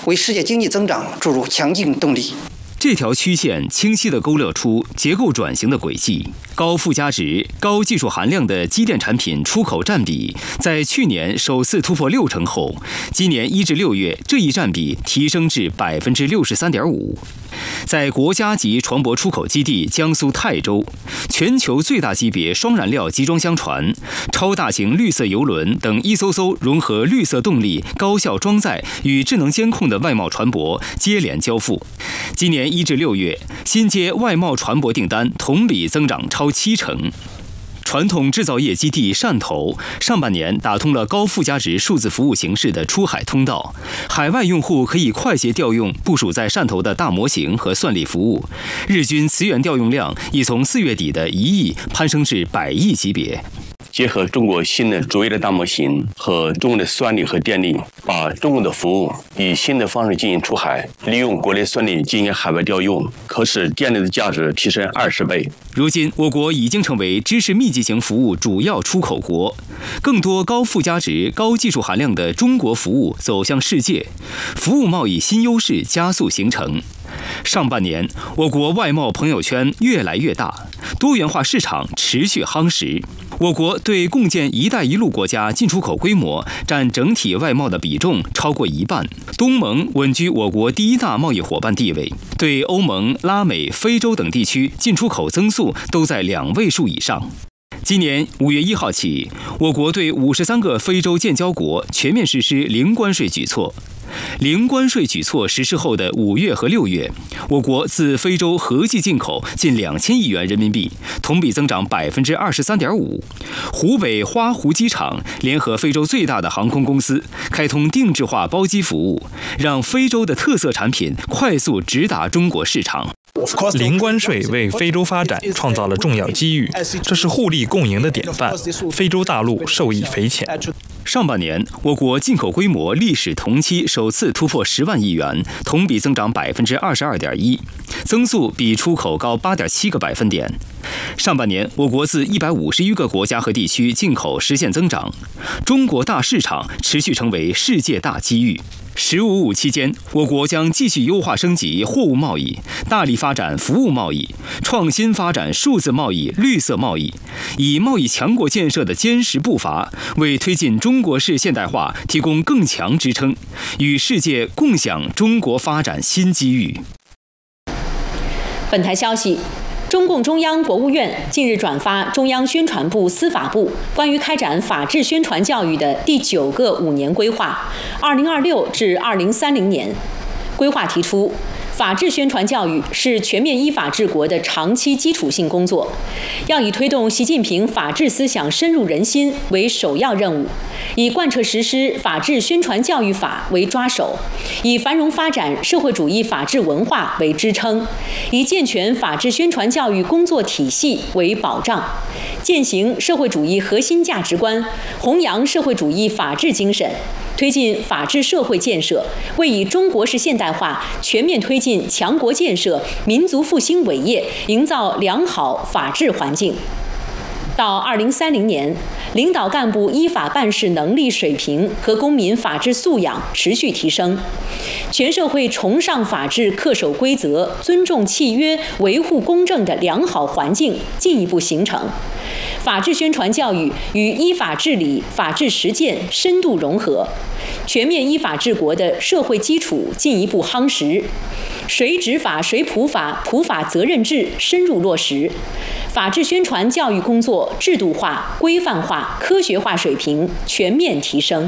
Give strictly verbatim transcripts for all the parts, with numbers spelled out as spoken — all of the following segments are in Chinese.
为世界经济增长注入强劲动力。 这条曲线清晰地勾勒出结构转型的轨迹。高附加值、高技术含量的机电产品出口占比，在去年首次突破六成后，今年一至六月这一占比提升至百分之六十三点五。在国家级船舶出口基地江苏泰州，全球最大级别双燃料集装箱船、超大型绿色邮轮等一艘艘融合绿色动力、高效装载与智能监控的外贸船舶接连交付。今年一至六月，新接外贸船舶订单同比增长超七成。传统制造业基地汕头上半年打通了高附加值数字服务形式的出海通道，海外用户可以快捷调用部署在汕头的大模型和算力服务，日均磁源调用量已从四月底的一亿攀升至百亿级别。 结合中国新的卓越的大模型和中国的算力和电力，把中国的服务以新的方式进行出海，利用国内算力进行海外调用，可使电力的价值提升二十倍。 如今，我国已经成为知识密集型服务主要出口国，更多高附加值、高技术含量的中国服务走向世界，服务贸易新优势加速形成。上半年，我国外贸朋友圈越来越大，多元化市场持续夯实。我国对共建“一带一路”国家进出口规模占整体外贸的比重超过一半，东盟稳居我国第一大贸易伙伴地位，对欧盟、拉美、非洲等地区进出口增速都在两位数以上。今年五月一号起，我国对五十三个非洲建交国全面实施零关税举措。零关税举措实施后的五月和六月，我国自非洲合计进口近两千亿元人民币，同比增长百分之二十三点五。湖北花湖机场联合非洲最大的航空公司，开通定制化包机服务，让非洲的特色产品快速直达中国市场。 零关税为非洲发展创造了重要机遇，这是互利共赢的典范，非洲大陆受益匪浅。 上半年，我国进口规模历史同期首次突破十万亿元，同比增长百分之二十二点一，增速比出口高八点七个百分点。上半年，我国自一百五十余个国家和地区进口实现增长，中国大市场持续成为世界大机遇。十五五期间，我国将继续优化升级货物贸易，大力发展服务贸易，创新发展数字贸易、绿色贸易，以贸易强国建设的坚实步伐，为推进中国式现代化提供更强支撑，与世界共享中国发展新机遇。 本台消息。中共中央、国务院近日转发中央宣传部、司法部关于开展法治宣传教育的第九个五年规划（二零二六至二零三零年）。规划提出，法治宣传教育是全面依法治国的长期基础性工作，要以推动习近平法治思想深入人心为首要任务，以贯彻实施法治宣传教育法为抓手，以繁荣发展社会主义法治文化为支撑，以健全法治宣传教育工作体系为保障，践行社会主义核心价值观，弘扬社会主义法治精神，推进法治社会建设，为以中国式现代化全面推进强国建设、民族复兴伟业营造良好法治环境。到二零三零年，领导干部依法办事能力水平和公民法治素养持续提升，全社会崇尚法治、恪守规则、尊重契约、维护公正的良好环境进一步形成。法治宣传教育与依法治理、法治实践深度融合，全面依法治国的社会基础进一步夯实，谁执法谁普法、普法责任制深入落实，法治宣传教育工作制度化、规范化、科学化水平全面提升。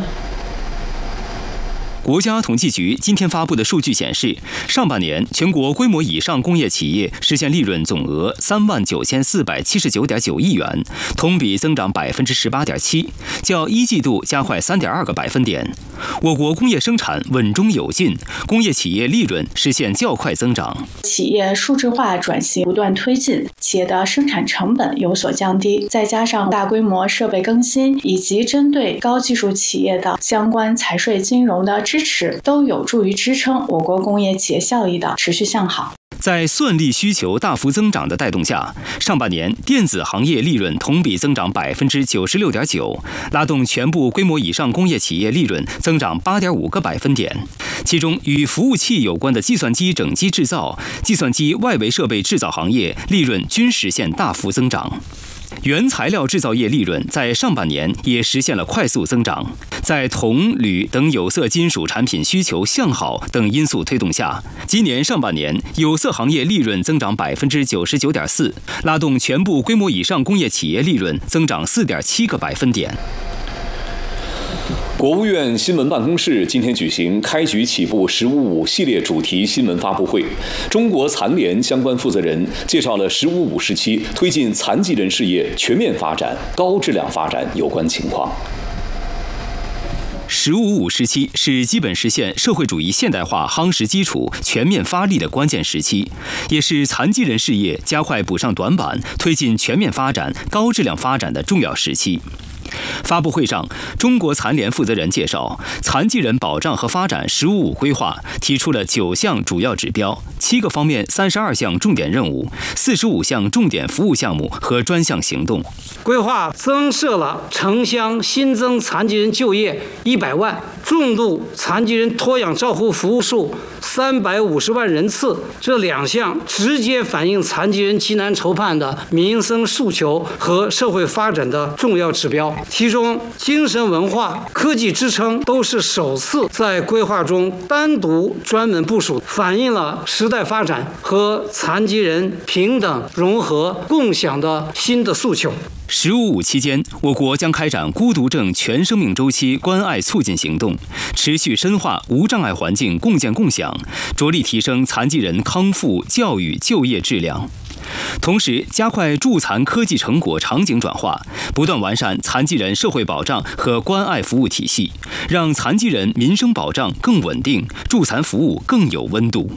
国家统计局今天发布的数据显示，上半年全国规模以上工业企业实现利润总额三万九千四百七十九点九亿元，同比增长百分之十八点七，较一季度加快三点二个百分点。我国工业生产稳中有进，工业企业利润实现较快增长。 企业数字化转型不断推进，企业的生产成本有所降低，再加上大规模设备更新以及针对高技术企业的相关财税金融的支持，都有助于支撑我国工业企业效益的持续向好。 在算力需求大幅增长的带动下，上半年电子行业利润同比增长百分之九十六点九，拉动全部规模以上工业企业利润增长八点五个百分点。其中，与服务器有关的计算机整机制造、计算机外围设备制造行业利润均实现大幅增长。原材料制造业利润在上半年也实现了快速增长，在铜、铝等有色金属产品需求向好等因素推动下，今年上半年有色行业利润增长百分之九十九点四，拉动全部规模以上工业企业利润增长四点七个百分点。 国务院新闻办公室今天举行开局起步“十五五”系列主题新闻发布会，中国残联相关负责人介绍了“十五五”时期推进残疾人事业全面发展、高质量发展有关情况。 十五五时期是基本实现社会主义现代化夯实基础、全面发力的关键时期，也是残疾人事业加快补上短板、推进全面发展、高质量发展的重要时期。发布会上，中国残联负责人介绍，残疾人保障和发展“十五五”规划提出了九项主要指标、七个方面、三十二项重点任务、四十五项重点服务项目和专项行动。 规划增设了城乡新增残疾人就业一百万，重度残疾人托养照护服务数三百五十万人次，这两项直接反映残疾人急难愁盼的民生诉求和社会发展的重要指标。其中，精神文化、科技支撑都是首次在规划中单独专门部署，反映了时代发展和残疾人平等、融合、共享的新的诉求。 十五五期间，我国将开展孤独症全生命周期关爱促进行动，持续深化无障碍环境共建共享，着力提升残疾人康复、教育、就业质量。同时，加快助残科技成果场景转化，不断完善残疾人社会保障和关爱服务体系，让残疾人民生保障更稳定，助残服务更有温度。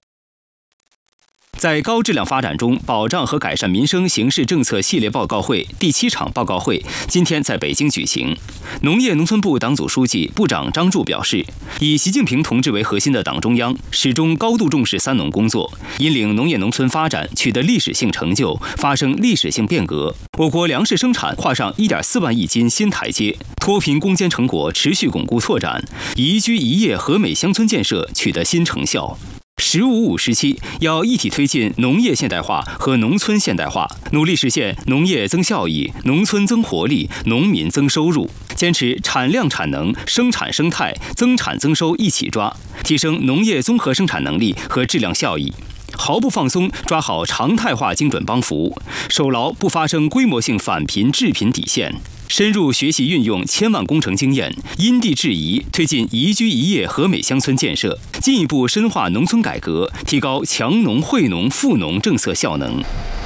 在高质量发展中保障和改善民生形势政策系列报告会第七场报告会今天在北京举行。农业农村部党组书记、部长张柱表示，以习近平同志为核心的党中央始终高度重视三农工作，引领农业农村发展取得历史性成就，发生历史性变革。我国粮食生产跨上 一点四万亿斤新台阶，脱贫攻坚成果持续巩固拓展，宜居宜业和美乡村建设取得新成效。十五五时期要一体推进农业现代化和农村现代化，努力实现农业增效益、农村增活力、农民增收入，坚持产量产能、生产生态、增产增收一起抓，提升农业综合生产能力和质量效益。毫不放松抓好常态化精准帮扶，守牢不发生规模性返贫致贫底线，深入学习运用千万工程经验，因地制宜推进宜居宜业和美乡村建设，进一步深化农村改革，提高强农惠农富农政策效能。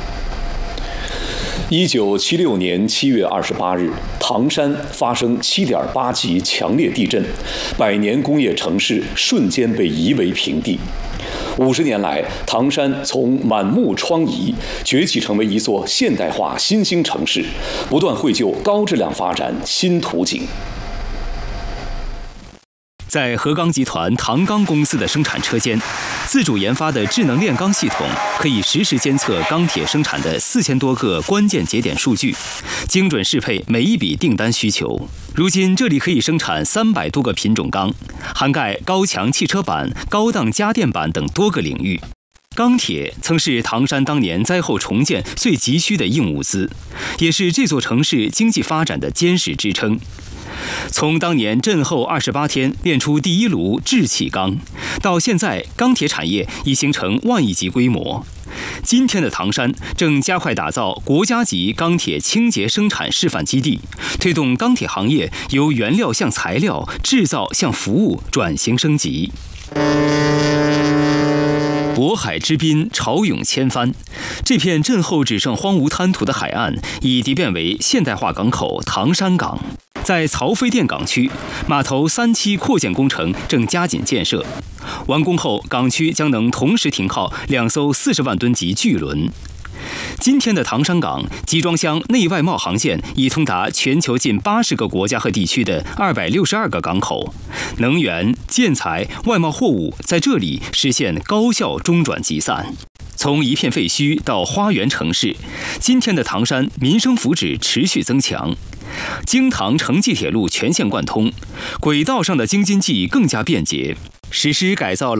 一九七六年七月二十八日，唐山发生七点八级强烈地震，百年工业城市瞬间被夷为平地。五十年来，唐山从满目疮痍崛起成为一座现代化新兴城市，不断绘就高质量发展新图景。 在河钢集团唐钢公司的生产车间，自主研发的智能炼钢系统可以实时监测钢铁生产的四千多个关键节点数据，精准适配每一笔订单需求。如今，这里可以生产三百多个品种钢，涵盖高强汽车板、高档家电板等多个领域。钢铁曾是唐山当年灾后重建最急需的硬物资，也是这座城市经济发展的坚实支撑。从当年震后二十八天炼出第一炉制气钢，到现在钢铁产业已形成万亿级规模。今天的唐山正加快打造国家级钢铁清洁生产示范基地，推动钢铁行业由原料向材料、制造向服务转型升级。渤海之滨，潮涌千帆。这片震后只剩荒芜滩涂的海岸，已蜕变为现代化港口唐山港。在曹妃甸港区，码头三期扩建工程正加紧建设，完工后，港区将能同时停靠两艘四十万吨级巨轮。今天的唐山港集装箱内外贸航线已通达全球近八十个国家和地区的二百六十二个港口，能源、建材、外贸货物在这里实现高效中转集散。 从一片废墟到花园城市，今天的唐山民生福祉持续增强。京唐城际铁路全线贯通，轨道上的京津冀更加便捷。实施改造